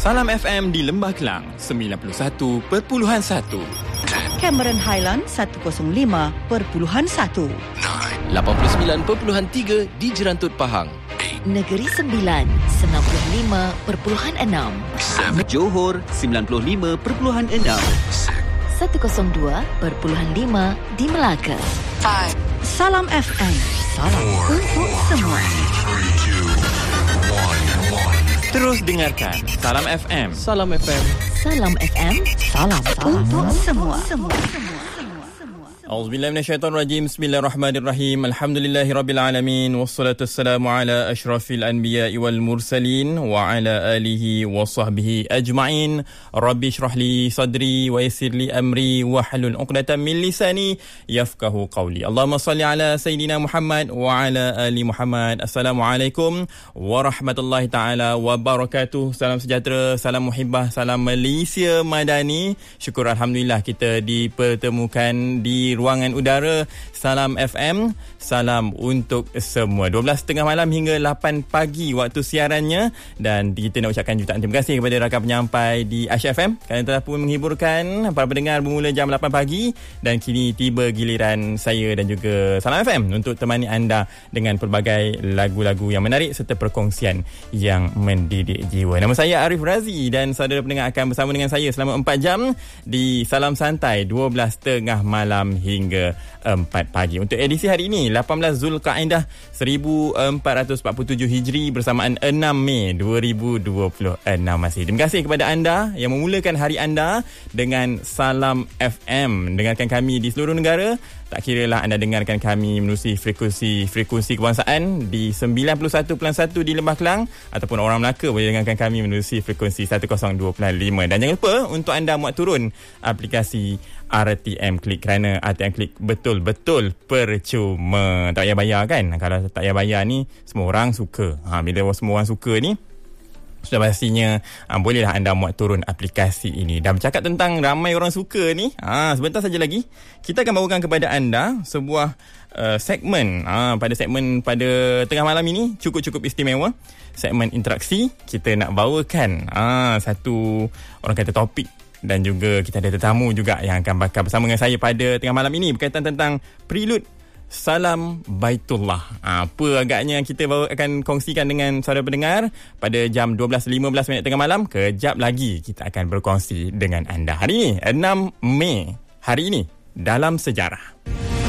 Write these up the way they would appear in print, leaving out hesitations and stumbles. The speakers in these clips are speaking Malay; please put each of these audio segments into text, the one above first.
Salam FM di Lembah Kelang 91.1, Cameron Highland 105.1, 89.3 di Jerantut Pahang, Negeri Sembilan 95.6, Johor 95.6, 102.5 di Melaka. Salam FM, salam untuk semua. Terus dengarkan Salam FM. Salam FM. Salam FM, Salam untuk semua. A'udzubillahi minasyaitonirrajim. Bismillahirrahmanirrahim. Alhamdulillahirabbil alamin wassalatu wassalamu ala asyrafil anbiya'i wal mursalin wa ala alihi wa sahbihi ajma'in. Rabbi shrah li sadri wa yassir li amri wa hlul 'uqdatam min lisani yafqahu qawli. Allahumma salli ala sayidina Muhammad wa ala ali Muhammad. Assalamualaikum warahmatullahi taala wabarakatuh. Salam sejahtera, salam muhibbah, salam Malaysia Madani. Syukur alhamdulillah kita dipertemukan di ruangan udara Salam FM. Salam untuk semua. 12.30 malam hingga 8 pagi waktu siarannya, dan kita nak ucapkan jutaan terima kasih kepada rakan penyampai di Aisyah FM kerana telah pun menghiburkan para pendengar bermula jam 8 pagi, dan kini tiba giliran saya dan juga Salam FM untuk temani anda dengan pelbagai lagu-lagu yang menarik serta perkongsian yang mendidik jiwa. Nama saya Arif Razi dan saudara pendengar akan bersama dengan saya selama 4 jam di Salam Santai 12.30 malam hingga 4 pagi. Untuk edisi hari ini 18 Zulkaidah 1447 Hijri bersamaan 6 Mei 2026 masih. Terima kasih kepada anda yang memulakan hari anda dengan Salam FM. Dengarkan kami di seluruh negara. Tak kiralah anda dengarkan kami menerusi frekuensi kebangsaan di 91.1 di Lembah Kelang, ataupun orang Melaka boleh dengarkan kami menerusi frekuensi 102.5. Dan jangan lupa untuk anda muat turun aplikasi RTM Klik, kerana RTM Klik betul-betul percuma. Tak payah bayar kan? Kalau tak payah bayar ni semua orang suka. Bila semua orang suka ni, sudah pastinya bolehlah anda muat turun aplikasi ini. Dan bercakap tentang ramai orang suka ni, sebentar saja lagi kita akan bawakan kepada anda sebuah segmen. Pada segmen pada tengah malam ini cukup istimewa. Segmen interaksi. Kita nak bawakan satu, orang kata, topik, dan juga kita ada tetamu juga yang akan bakal bersama dengan saya pada tengah malam ini berkaitan tentang prelude Salam Baitullah. Apa agaknya kita akan kongsikan dengan saudara pendengar pada jam 12.15 tengah malam. Kejap lagi kita akan berkongsi dengan anda. Hari ini 6 Mei. Hari ini dalam sejarah.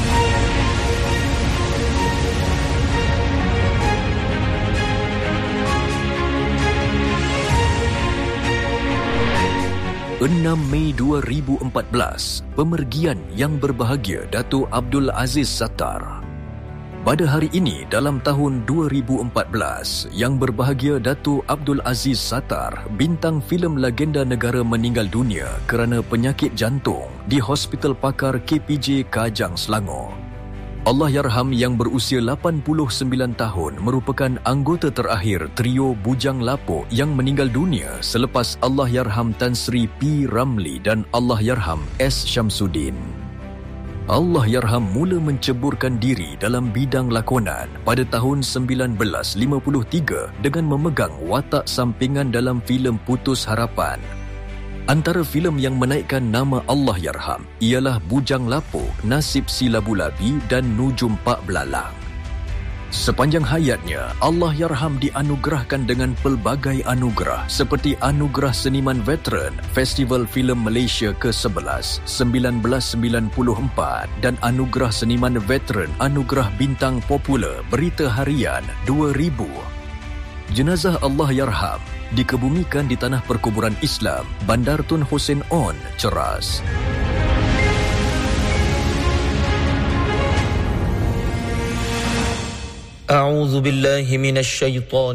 Mei 2014, pemergian yang berbahagia Dato' Abdul Aziz Sattar. Pada hari ini dalam tahun 2014, yang berbahagia Dato' Abdul Aziz Sattar, bintang filem legenda negara, meninggal dunia kerana penyakit jantung di Hospital Pakar KPJ Kajang, Selangor. Allahyarham yang berusia 89 tahun merupakan anggota terakhir trio Bujang Lapuk yang meninggal dunia selepas Allahyarham Tan Sri P. Ramli dan Allahyarham S. Syamsuddin. Allahyarham mula menceburkan diri dalam bidang lakonan pada tahun 1953 dengan memegang watak sampingan dalam filem Putus Harapan. Antara filem yang menaikkan nama Allahyarham ialah Bujang Lapuk, Nasib Si Labu-Labi dan Nujum Pak Belalang. Sepanjang hayatnya, Allahyarham dianugerahkan dengan pelbagai anugerah seperti Anugerah Seniman Veteran Festival Filem Malaysia ke-11 1994 dan Anugerah Seniman Veteran Anugerah Bintang Popular Berita Harian 2000. Jenazah Allahyarham dikebumikan di tanah perkuburan Islam Bandar Tun Hussein On, Ceras. A'udzu billahi minasyaitan